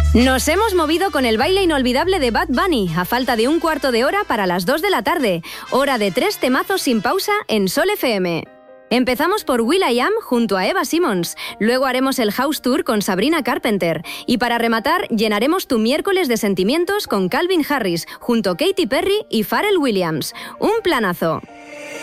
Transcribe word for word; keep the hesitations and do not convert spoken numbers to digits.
Nos hemos movido con el baile inolvidable de Bad Bunny, a falta de un cuarto de hora para las dos de la tarde. Hora de tres temazos sin pausa en Sol F M. Empezamos por will.i.am junto a Eva Simmons, luego haremos el House Tour con Sabrina Carpenter y para rematar llenaremos tu miércoles de sentimientos con Calvin Harris junto a Katy Perry y Pharrell Williams. ¡Un planazo!